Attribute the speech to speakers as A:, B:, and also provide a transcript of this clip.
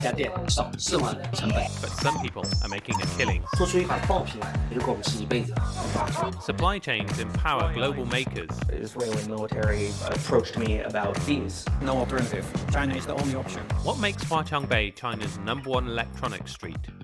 A: 家店少4万的成本，
B: But some people are making a killing.
A: 做出一款爆品来，也就够我们吃一辈子了。
B: Supply chains empower global makers.
C: The Israeli military approached me about these.
D: No alternative. China is the only option.
B: What makes Huaqiangbei China's #1 electronics street?